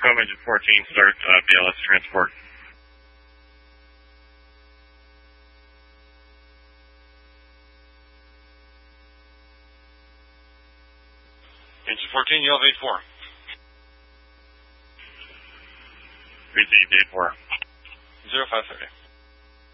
Bravo, engine 14, start BLS transport. Engine 14, you elevate 4. Received, 8-4. 0530.